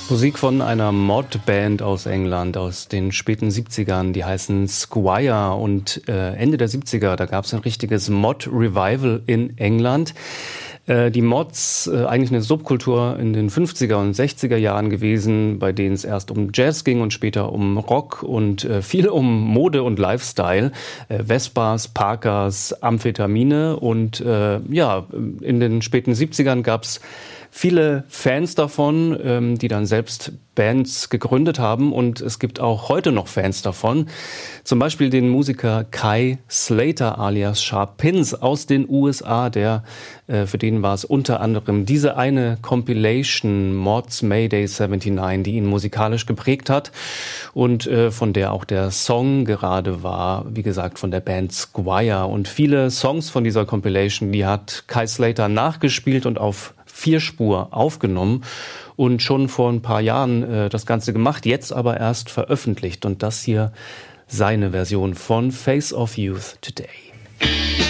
Musik von einer Mod-Band aus England aus den späten 70ern, die heißen Squire, und Ende der 70er, da gab es ein richtiges Mod-Revival in England. Die Mods, eigentlich eine Subkultur in den 50er und 60er Jahren gewesen, bei denen es erst um Jazz ging und später um Rock und viel um Mode und Lifestyle. Vespas, Parkers, Amphetamine und in den späten 70ern gab es viele Fans davon, die dann selbst Bands gegründet haben, und es gibt auch heute noch Fans davon. Zum Beispiel den Musiker Kai Slater alias Sharp Pins aus den USA, für den war es unter anderem diese eine Compilation Mods Mayday 79, die ihn musikalisch geprägt hat und von der auch der Song gerade war, wie gesagt, von der Band Squire. Und viele Songs von dieser Compilation, die hat Kai Slater nachgespielt und auf 4-Spur aufgenommen und schon vor ein paar Jahren das Ganze gemacht, jetzt aber erst veröffentlicht. Und das hier seine Version von Face of Youth Today.